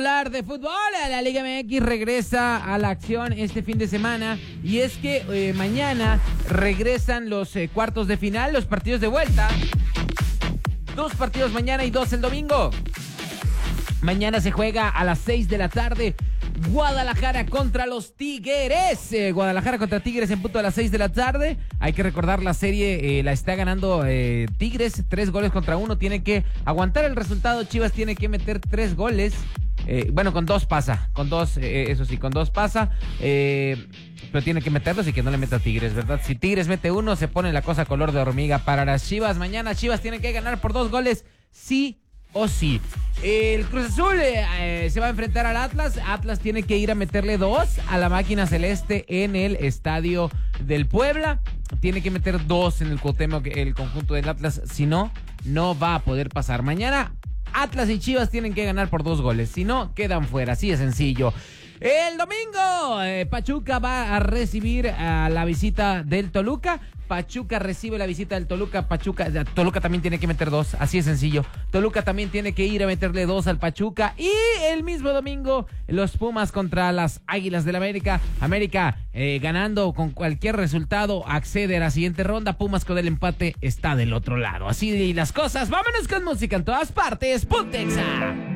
hablar de fútbol. La Liga MX regresa a la acción este fin de semana. Y es que mañana regresan los cuartos de final, los partidos de vuelta. 2 partidos mañana y 2 el domingo. Mañana se juega a las 6 de la tarde. Guadalajara contra los Tigres. Guadalajara contra Tigres en punto a las 6 de la tarde. Hay que recordar, la serie la está ganando Tigres 3-1. Tiene que aguantar el resultado. Chivas tiene que meter 3 goles. Bueno, con 2 pasa. Con 2, eso sí, con 2 pasa. Pero tiene que meterlos y que no le meta a Tigres, ¿verdad? Si Tigres mete 1, se pone la cosa color de hormiga para las Chivas. Mañana Chivas tiene que ganar por 2 goles. Sí o sí. El Cruz Azul se va a enfrentar al Atlas. Atlas tiene que ir a meterle 2 a la máquina celeste en el estadio del Puebla. Tiene que meter 2 en el Cuauhtémoc, el conjunto del Atlas. Si no, no va a poder pasar. Mañana Atlas y Chivas tienen que ganar por 2 goles. Si no, quedan fuera. Así de sencillo. El domingo, Pachuca va a recibir a la visita del Toluca. Pachuca recibe la visita del Toluca. Toluca también tiene que meter 2. Así de sencillo. Toluca también tiene que ir a meterle 2 al Pachuca. Y el mismo domingo, los Pumas contra las Águilas del América. América ganando con cualquier resultado, accede a la siguiente ronda. Pumas con el empate está del otro lado. Así las cosas. Vámonos con música en todas partes. ¡Puntexa!